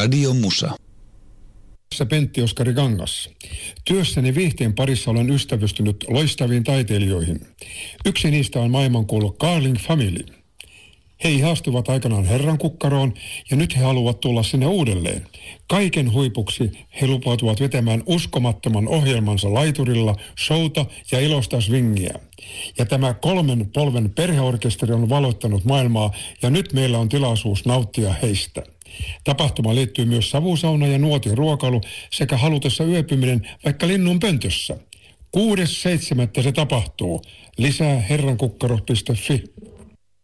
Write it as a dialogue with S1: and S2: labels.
S1: Radio Musa.
S2: Tässä Pentti Oskari Kangas. Työssäni viihteen parissa olen ystävystynyt loistaviin taiteilijoihin. Yksi niistä on maailmankuulu Carling Family. He ihastuvat aikanaan Herran kukkaroon ja nyt he haluavat tulla sinne uudelleen. Kaiken huipuksi he lupautuvat vetämään uskomattoman ohjelmansa laiturilla, showta ja ilosta swingiä. Ja tämä 3 polven perheorkesteri on valottanut maailmaa ja nyt meillä on tilaisuus nauttia heistä. Tapahtuma liittyy myös savusauna ja nuotiruokailu sekä halutessa yöpyminen vaikka linnun pöntössä. 6.7. se tapahtuu. Lisää herrankukkaro.fi.